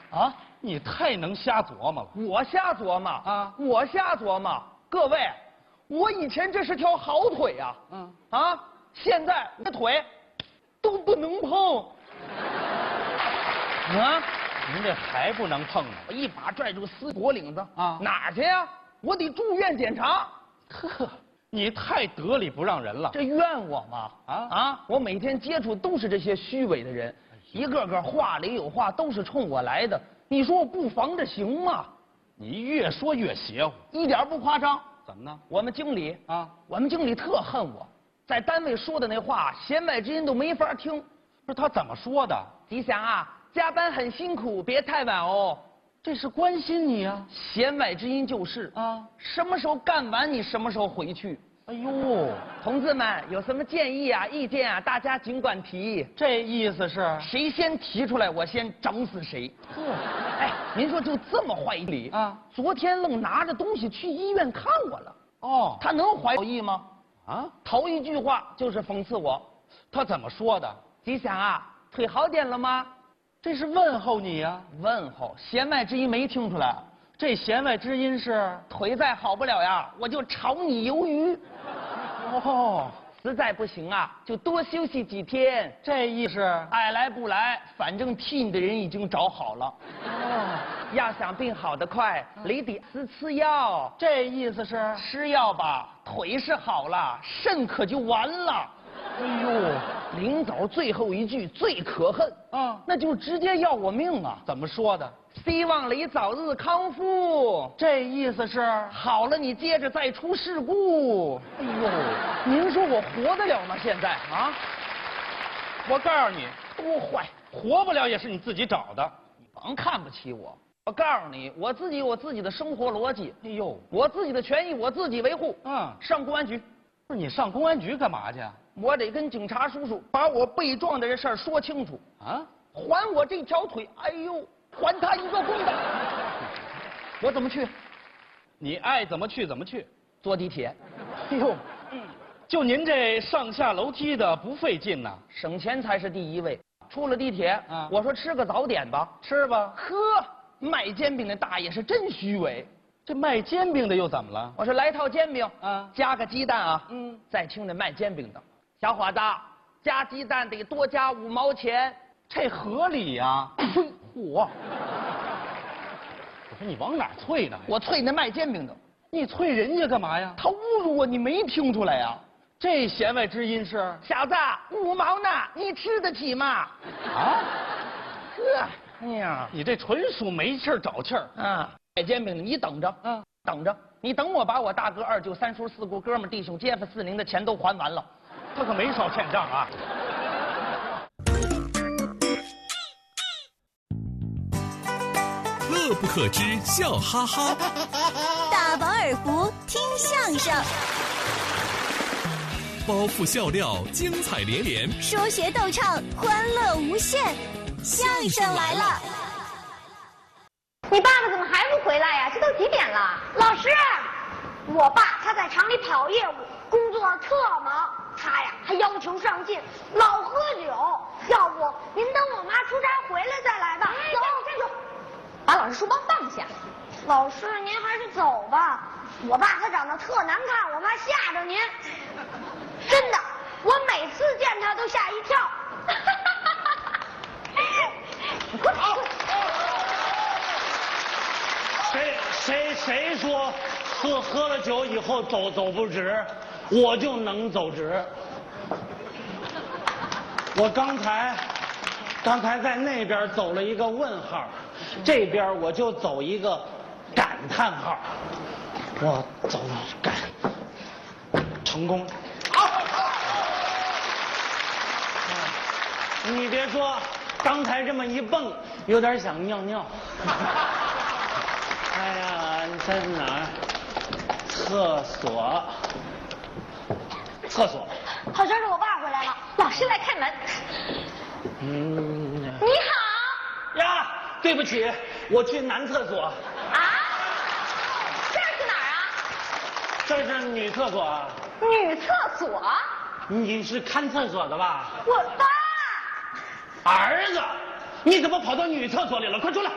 啊，你太能瞎琢磨了。 我瞎琢磨啊， 我瞎琢磨。各位，我以前这是条好腿呀，现在我的腿都不能碰。啊， 您这还不能碰呢？ 我一把拽住死脖领子啊， 哪儿去呀？我得住院检查。 呵，你太得理不让人了。 这怨我吗？我每天接触都是这些虚伪的人，一个个话里有话，都是冲我来的。你说我不防着行吗？ 你越说越邪乎， 一点不夸张。 怎么呢？ 我们经理特恨我，在单位说的那话，弦外之音都没法听。 不是他怎么说的？ 吉祥啊，加班很辛苦，别太晚哦。 这是关心你啊。 弦外之音就是什么时候干完你什么时候回去。 哎呦， 同志们有什么建议啊、意见啊，大家尽管提。 这意思是谁先提出来，我先整死谁。哎，您说就这么坏理啊？昨天愣拿着东西去医院看我了。哦，他能怀好意吗？头一句话就是讽刺我。 他怎么说的？ 吉祥啊，腿好点了吗？ 这是问候你呀。 问候，弦外之音没听出来。 这弦外之音是腿再好不了呀，我就炒你鱿鱼。 哦， 实在不行啊，就多休息几天。 这意思爱来不来，反正替你的人已经找好了。要想病好得快，你得吃药。 这意思是吃药吧，腿是好了，肾可就完了。哎呦，临走最后一句最可恨那就直接要我命啊！ 怎么说的？ 希望你早日康复。 这意思是好了，你接着再出事故。哎呦，您说我活得了吗？现在啊， 我告诉你， 多坏， 活不了也是你自己找的。 你甭看不起我。我告诉你，我自己有我自己的生活逻辑。 哎呦， 我自己的权益我自己维护。上公安局。 不是你上公安局干嘛去？ 我得跟警察叔叔把我被撞的这事儿说清楚还我这条腿，哎呦，还他一个公道。我怎么去？ 你爱怎么去怎么去。 坐地铁。 哎呦，就您这上下楼梯的不费劲呐， 省钱才是第一位。出了地铁我说吃个早点吧， 吃吧。 呵，卖煎饼的大爷是真虚伪。 这卖煎饼的又怎么了？ 我说来套煎饼加个鸡蛋啊。再听那卖煎饼的，小伙子，加鸡蛋得多加5毛钱， 这合理呀。 嚯！我说你往哪啐呢？ 我啐那卖煎饼的。 你啐人家干嘛呀？ 他侮辱我，你没听出来呀？ 这弦外之音是小子，5毛呢，你吃得起吗？哎呀， 你这纯属没气儿找气儿卖煎饼的，你等着，等着，你等我把我大哥、二舅、三叔、四姑、哥们、弟兄、街坊、四邻的钱都还完了， 他可没少欠账啊。 乐不可支，笑哈哈。 大饱耳福，听相声。 包袱笑料，精彩连连。 说学逗唱，欢乐无限。相声来了。 你爸爸怎么还不回来呀？这都几点了？老师，我爸他在厂里跑业务，工作特忙。他呀还要求上进，老喝酒。要不您等我妈出差回来再来吧。走，站住！ 把老师书包放下。 老师，您还是走吧。我爸他长得特难看，我妈吓着您。真的，我每次见他都吓一跳。你快跑！ 谁说喝了酒以后走不直，我就能走直。我刚才在那边走了一个问号，这边我就走一个感叹号。我走感成功。你别说，刚才这么一蹦，有点想尿尿。哎呀，你在哪儿？厕所。 好像是我爸回来了， 老师来开门。 你好。 呀，对不起，我去男厕所。 啊？这是哪儿啊？ 这是女厕所。 女厕所？ 你是看厕所的吧？ 我爸。 儿子，你怎么跑到女厕所里了？快出来！